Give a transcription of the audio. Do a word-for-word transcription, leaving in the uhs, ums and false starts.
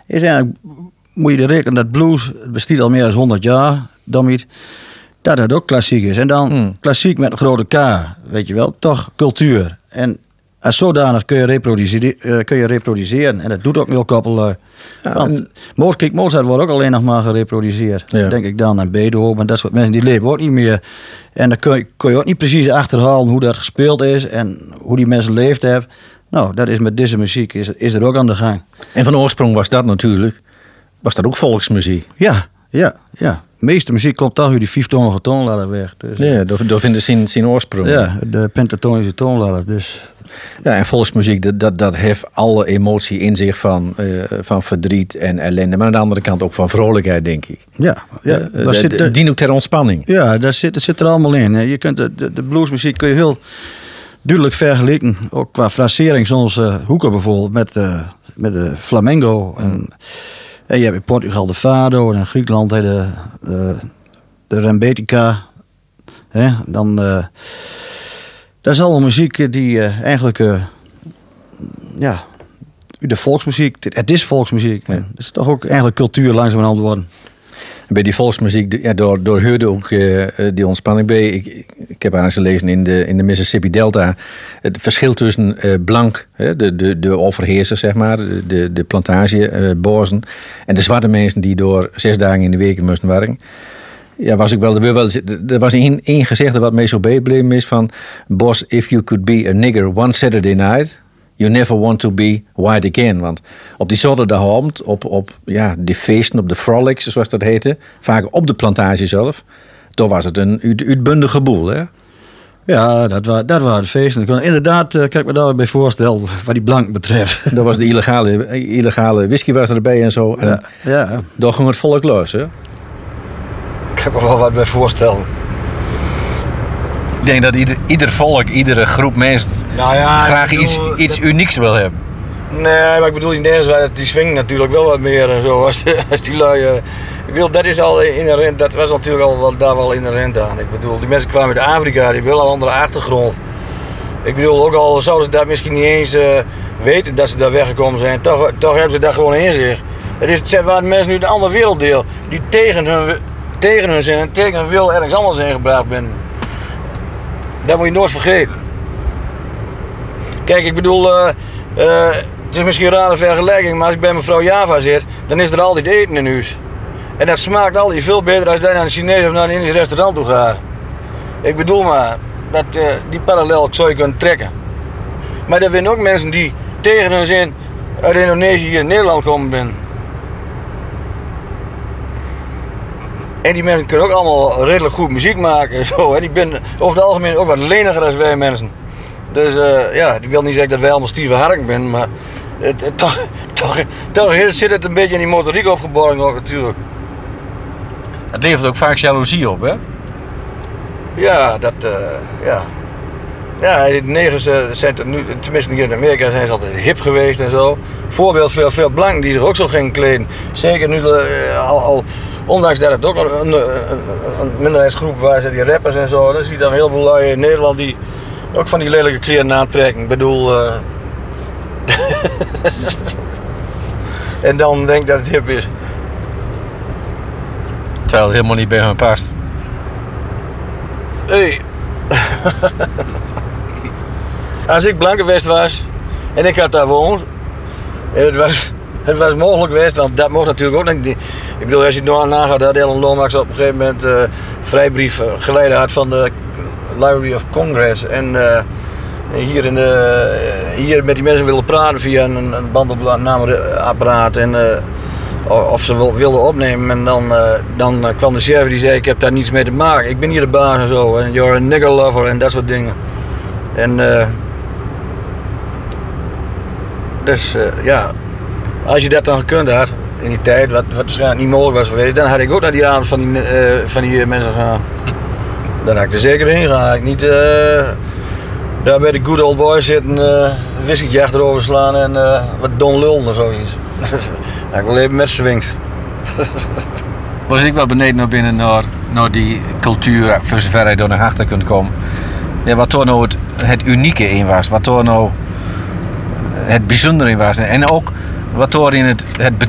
is eigenlijk, moet je rekenen dat blues bestaat al meer dan honderd jaar, Dommiet, dat het ook klassiek is. En dan hmm. klassiek met een grote K, weet je wel, toch cultuur. En als zodanig kun je, reproduceren, uh, kun je reproduceren. En dat doet ook heel koppel. Ja, want en... kijk, Mozart wordt ook alleen nog maar gereproduceerd. Ja. Denk ik dan aan Beethoven. En dat soort mensen die leven ook niet meer. En dan kun je, kun je ook niet precies achterhalen hoe dat gespeeld is. En hoe die mensen leefd hebben. Nou, dat is met deze muziek is, is er ook aan de gang. En van oorsprong was dat natuurlijk. Was dat ook volksmuziek? Ja, ja, ja. De meeste muziek komt toch uit die vijftonige toonladder weg. Dus, ja, daar, daar vindt het zijn oorsprong. Ja, de pentatonische toonladder. Dus... Ja, en volksmuziek, dat, dat, dat heeft alle emotie in zich van, uh, van verdriet en ellende. Maar aan de andere kant ook van vrolijkheid, denk ik. Ja, ja uh, daar zit er... dient ook ter ontspanning. Ja, daar zit, dat zit er allemaal in. Je kunt de, de, de bluesmuziek kun je heel duidelijk vergelijken. Ook qua frasering, zoals uh, hoeken bijvoorbeeld, met, uh, met de flamengo. En, mm. en je hebt in Portugal de fado en in Griekenland de, de, de rembetika. Hè? Dan... Uh, Dat is allemaal muziek die uh, eigenlijk, uh, ja, de volksmuziek, het is volksmuziek. Ja. Het is toch ook eigenlijk cultuur langzamerhand worden. Bij die volksmuziek, ja, door, door hoorde ook uh, die ontspanning bij. Ik, ik heb aan gelezen in de, in de Mississippi Delta. Het verschil tussen uh, blank, hè, de, de, de overheersers, zeg maar, de, de plantagebozen, uh, en de zwarte mensen die door zes dagen in de week moesten werken. Ja, was ik wel, er, wel, er was één, één gezegde wat mij zo bijgebleven is van... Boss, if you could be a nigger one Saturday night... you never want to be white again. Want op die zondagavond, op, op ja, die feesten, op de frolics, zoals dat heette... vaak op de plantage zelf... toen was het een uitbundige boel, hè? Ja, dat, was, dat waren de feesten. Inderdaad, uh, kan ik me daarbij voorstellen, wat die blank betreft. Dat was de illegale, illegale whisky was erbij en zo. En ja, ja. Daar ging het volk los, hè? Ik heb er wel wat bij voorstellen. Ik denk dat ieder, ieder volk, iedere groep mensen nou ja, graag bedoel, iets, iets dat... unieks wil hebben. Nee, maar ik bedoel in deze dat die swing natuurlijk wel wat meer en zo. Als, als die lui, uh, ik bedoel, dat is al inherent, dat was natuurlijk al wel, daar wel inherent aan. Ik bedoel, die mensen kwamen uit Afrika, die willen een andere achtergrond. Ik bedoel, ook al zouden ze dat misschien niet eens uh, weten dat ze daar weggekomen zijn, toch, toch hebben ze dat gewoon in zich. Het, is, het waren mensen nu een ander werelddeel die tegen hun... tegen hun zin en tegen hun wil ergens anders heen gebracht ben. Dat moet je nooit vergeten. Kijk, ik bedoel, uh, uh, het is misschien een rare vergelijking, maar als ik bij mevrouw Java zit, dan is er altijd eten in huis. En dat smaakt altijd veel beter als je naar een Chinees of naar een Indisch restaurant toe gaat. Ik bedoel maar, dat, uh, die parallel zou je kunnen trekken. Maar er zijn ook mensen die tegen hun zin uit Indonesië hier in Nederland komen zijn. En die mensen kunnen ook allemaal redelijk goed muziek maken en zo. Hè. Die zijn over het algemeen ook wat leniger dan wij mensen. Dus uh, ja, ik wil niet zeggen dat wij allemaal stieve harken zijn, maar het, het, toch, toch, toch zit het een beetje in die motoriek opgeborgen ook natuurlijk. Het levert ook vaak jaloezie op, hè? Ja, dat, uh, ja. Ja, de negers uh, zijn tot nu, tenminste hier in Amerika zijn ze altijd hip geweest en zo. Voorbeeld veel, veel blanken die zich ook zo gingen kleden. Zeker nu uh, al, al, ondanks dat het ook een, een, een, een minderheidsgroep was, die rappers en zo. Dan zie je dan heel veel lui in Nederland die ook van die lelijke kleren aantrekken. Ik bedoel... Uh... en dan denk ik dat het hip is. Terwijl het helemaal niet bij hen past. Hey. Als ik blanke west was en ik had daar woond, en het was, het was mogelijk geweest, want dat mocht natuurlijk ook niet. Ik bedoel, als je het nou nagaat dat Ellen Lomax op een gegeven moment uh, vrijbrief geleiden had van de Library of Congress. En uh, hier, in de, uh, hier met die mensen wilden praten via een, een bandopnameapparaat en uh, of ze wilden opnemen. En dan, uh, dan kwam de chef die zei, ik heb daar niets mee te maken. Ik ben hier de baas en zo. En you're a nigger lover en dat soort dingen. En uh, dus uh, ja, als je dat dan gekund had in die tijd, wat, wat waarschijnlijk niet mogelijk was geweest, dan had ik ook naar die avond van die, uh, van die mensen gaan. Dan had ik er zeker heen gaan. Had ik niet uh, daar bij de good old boys zitten, uh, een whisky achterover slaan en uh, wat don lullen of zoiets. Dan had ik wel even met swings. Was ik wel beneden naar binnen naar, naar die cultuur, voor zover hij door naar achter kunt komen. Ja, wat er nou het, het unieke in was, wat er nou het bijzondere in was. En ook wat er in het, het